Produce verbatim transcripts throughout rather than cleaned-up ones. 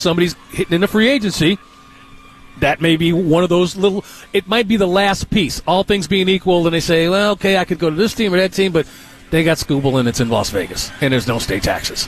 somebody's hitting into free agency, that may be one of those little – it might be the last piece. All things being equal, and they say, well, okay, I could go to this team or that team, but they got Scooble and it's in Las Vegas, and there's no state taxes.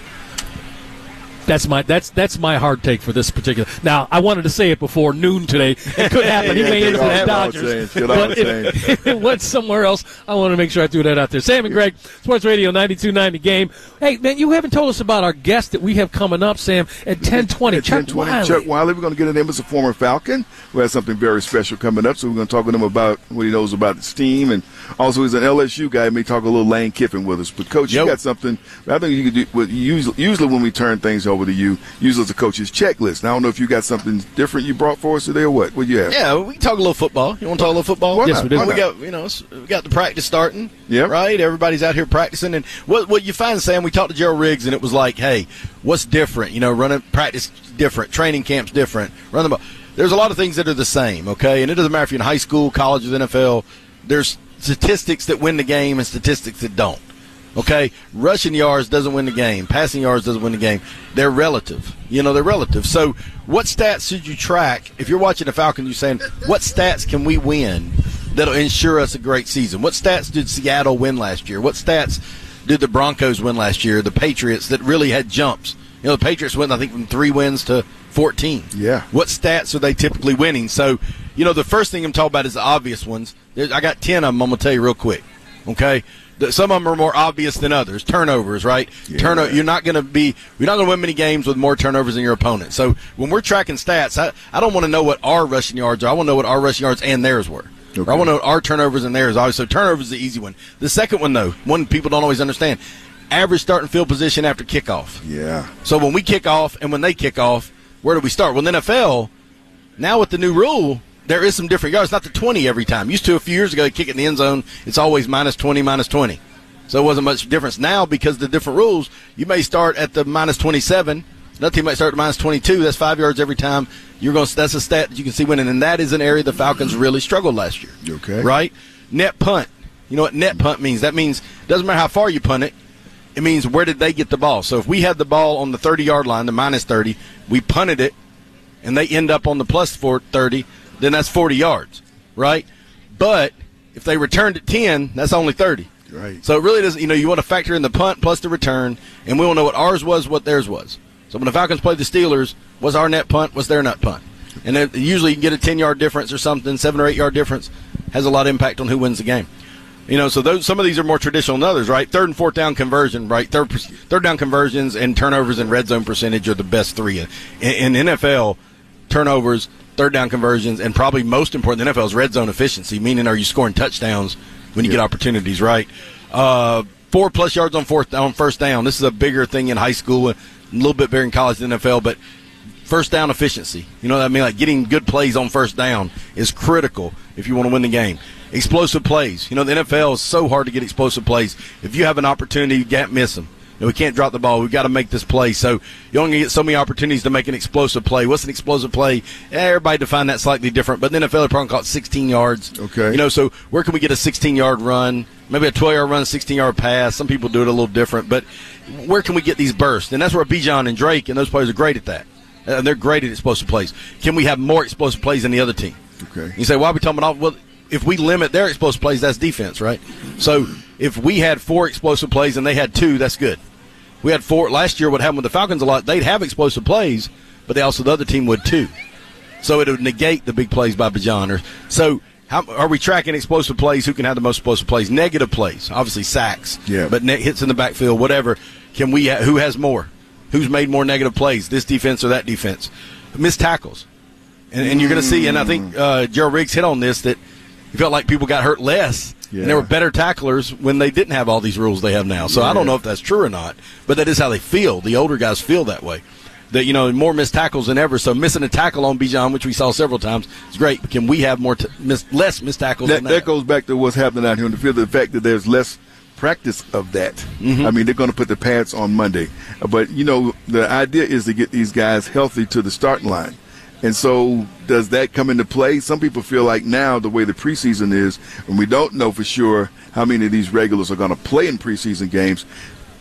That's my that's that's my hard take for this particular. Now, I wanted to say it before noon today. It could happen. He yeah, may end up with the all Dodgers. But if, if it went somewhere else, I want to make sure I threw that out there. Sam and Greg, Sports Radio ninety-two point nine The Game. Hey, man, you haven't told us about our guest that we have coming up, Sam, at ten twenty. At Chuck Wiley. Chuck Wiley. We're going to get him as a former Falcon who has something very special coming up. So we're going to talk with him about what he knows about his team. And also, he's an L S U guy. He may talk a little Lane Kiffin with us. But, Coach, yep. you got something. I think you could do what usually, usually when we turn things over to you, usually as a coach's checklist. Now, I don't know if you got something different you brought for us today or what. What do you have? Yeah, we can talk a little football. You want to talk a little football? Why yes, not? we do. Why we not? got, you know, we got the practice starting. Yep. Right? Everybody's out here practicing. And what what you find, Sam, we talked to Gerald Riggs, and it was like, hey, what's different? You know, running practice different, training camp's different. Run the ball. There's a lot of things that are the same, okay? And it doesn't matter if you're in high school, college, or the N F L. There's statistics that win the game and statistics that don't. Okay, rushing yards doesn't win the game. Passing yards doesn't win the game. They're relative. You know, they're relative. So what stats should you track? If you're watching the Falcons, you're saying, what stats can we win that'll ensure us a great season? What stats did Seattle win last year? What stats did the Broncos win last year? The Patriots that really had jumps. You know, the Patriots went, I think, from three wins to fourteen. Yeah. What stats are they typically winning? So, you know, the first thing I'm talking about is the obvious ones. There's, I got ten of them I'm going to tell you real quick. Okay? Some of them are more obvious than others. Turnovers, right? Yeah. Turno- you're not going to be – you're not going to win many games with more turnovers than your opponent. So when we're tracking stats, I, I don't want to know what our rushing yards are. I want to know what our rushing yards and theirs were. Okay. I want to know what our turnovers and theirs are. So turnovers is the easy one. The second one, though, one people don't always understand, average starting field position after kickoff. Yeah. So when we kick off and when they kick off, where do we start? Well, in the N F L, now with the new rule – there is some different yards. It's not the twenty every time. Used to a few years ago, you kick it in the end zone, it's always minus twenty, minus twenty. So it wasn't much difference. Now, because of the different rules, you may start at the minus twenty-seven. Another team might start at minus twenty-two. That's five yards every time. You're going. That's a stat that you can see winning, and that is an area the Falcons really struggled last year. Okay. Right? Net punt. You know what net punt means? That means it doesn't matter how far you punt it. It means where did they get the ball. So if we had the ball on the thirty-yard line, the minus thirty, we punted it, and they end up on the plus four thirty, then that's forty yards, right? But if they returned at ten, that's only thirty. Right. So it really doesn't, you know, you want to factor in the punt plus the return, and we will know what ours was, what theirs was. So when the Falcons played the Steelers, was our net punt, was their net punt? And then usually you can get a ten-yard difference or something, seven- or eight-yard difference, has a lot of impact on who wins the game. You know, so those some of these are more traditional than others, right? Third and fourth down conversion, right? Third third down conversions and turnovers and red zone percentage are the best three. In, in N F L, turnovers, third down conversions, and probably most important in the N F L is red zone efficiency, meaning are you scoring touchdowns when you yeah. get opportunities, right? Uh, four plus yards on fourth on first down. This is a bigger thing in high school, a little bit bigger in college than N F L, but first down efficiency. You know what I mean? Like getting good plays on first down is critical if you want to win the game. Explosive plays. You know, the N F L is so hard to get explosive plays. If you have an opportunity, you can't miss them. You know, we can't drop the ball. We've got to make this play. So you only get so many opportunities to make an explosive play. What's an explosive play? Eh, everybody define that slightly different. But in the N F L, they probably call it sixteen yards. Okay. You know, so where can we get a sixteen-yard run? Maybe a twelve-yard run, sixteen-yard pass. Some people do it a little different. But where can we get these bursts? And that's where Bijan and Drake and those players are great at that. And uh, they're great at explosive plays. Can we have more explosive plays than the other team? Okay. You say, why are we talking about – well, if we limit their explosive plays, that's defense, right? So if we had four explosive plays and they had two, that's good. We had four last year. What happened with the Falcons a lot, they'd have explosive plays, but they also the other team would too. So it would negate the big plays by Bijan. So how are we tracking explosive plays? Who can have the most explosive plays? Negative plays, obviously sacks, yeah. but net hits in the backfield, whatever. Can we? Ha- who has more? Who's made more negative plays? This defense or that defense? Missed tackles, and, and you're going to see. And I think uh, Gerald Riggs hit on this that he felt like people got hurt less. Yeah. And they were better tacklers when they didn't have all these rules they have now. So yeah. I don't know if that's true or not, but that is how they feel. The older guys feel that way. That, you know, more missed tackles than ever. So missing a tackle on Bijan, which we saw several times, is great. But can we have more t- miss, less missed tackles that, than that? That goes back to what's happening out here in the field, the fact that there's less practice of that. Mm-hmm. I mean, they're going to put the pads on Monday. But, you know, the idea is to get these guys healthy to the starting line. And so does that come into play? Some people feel like now the way the preseason is, and we don't know for sure how many of these regulars are going to play in preseason games,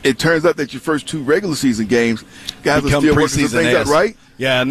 it turns out that your first two regular season games, guys Become are still working some things out, right? Yeah, and